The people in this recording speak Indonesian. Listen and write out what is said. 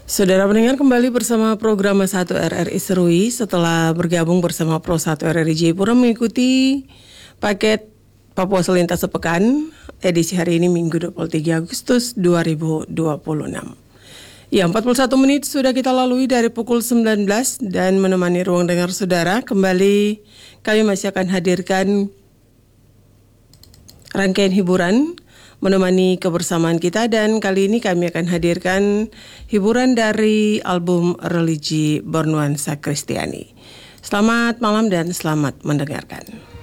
Saudara pendengar, kembali bersama program 1 RRI Serui setelah bergabung bersama Pro 1 RRI Jayapura mengikuti paket Papua Selintas Sepekan edisi hari ini Minggu 23 Agustus 2026. Ya, 41 menit sudah kita lalui dari pukul 19 dan menemani ruang dengar saudara. Kembali kami masih akan hadirkan rangkaian hiburan menemani kebersamaan kita, dan kali ini kami akan hadirkan hiburan dari album Religi Bernuansa Kristiani. Selamat malam dan selamat mendengarkan.